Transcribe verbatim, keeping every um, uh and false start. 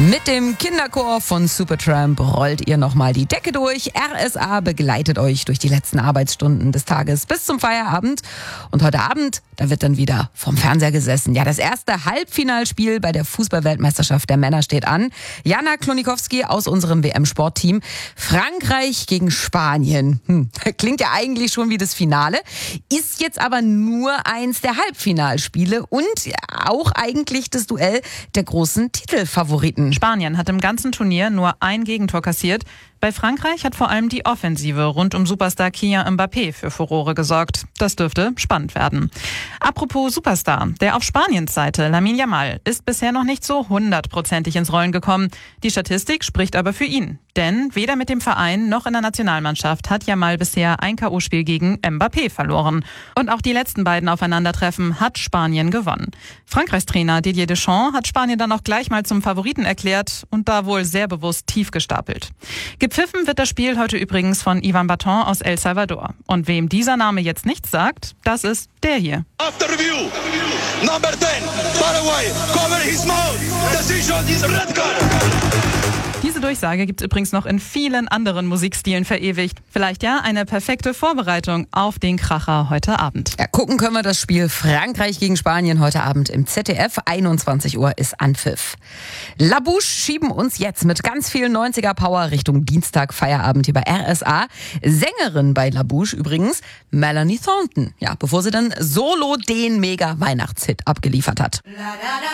Mit dem Kinderchor von Supertramp rollt ihr nochmal die Decke durch. R S A begleitet euch durch die letzten Arbeitsstunden des Tages bis zum Feierabend. Und heute Abend, da wird dann wieder vom Fernseher gesessen. Ja, das erste Halbfinalspiel bei der Fußball-Weltmeisterschaft der Männer steht an. Jana Klonikowski aus unserem W M-Sportteam. Frankreich gegen Spanien. Hm, klingt ja eigentlich schon wie das Finale. Ist jetzt aber nur eins der Halbfinalspiele und auch eigentlich das Duell der großen Titelfavoriten. Spanien hat im ganzen Turnier nur ein Gegentor kassiert. Bei Frankreich hat vor allem die Offensive rund um Superstar Kylian Mbappé für Furore gesorgt. Das dürfte spannend werden. Apropos Superstar, der auf Spaniens Seite, Lamine Yamal, ist bisher noch nicht so hundertprozentig ins Rollen gekommen. Die Statistik spricht aber für ihn. Denn weder mit dem Verein noch in der Nationalmannschaft hat Yamal bisher ein K O-Spiel gegen Mbappé verloren. Und auch die letzten beiden Aufeinandertreffen hat Spanien gewonnen. Frankreichs Trainer Didier Deschamps hat Spanien dann auch gleich mal zum Favoriten erklärt und da wohl sehr bewusst tief gestapelt. Gepfiffen wird das Spiel heute übrigens von Ivan Baton aus El Salvador. Und wem dieser Name jetzt nichts sagt, das ist der hier. After review, number ten, Paraguay, cover his mouth, decision is red card. Diese Durchsage gibt's übrigens noch in vielen anderen Musikstilen verewigt. Vielleicht ja eine perfekte Vorbereitung auf den Kracher heute Abend. Ja, gucken können wir das Spiel Frankreich gegen Spanien heute Abend im Z D F. einundzwanzig Uhr ist Anpfiff. La Bouche schieben uns jetzt mit ganz viel neunziger-Power Richtung Dienstag Feierabend hier bei R S A. Sängerin bei La Bouche übrigens Melanie Thornton. Ja, bevor sie dann solo den Mega-Weihnachtshit abgeliefert hat.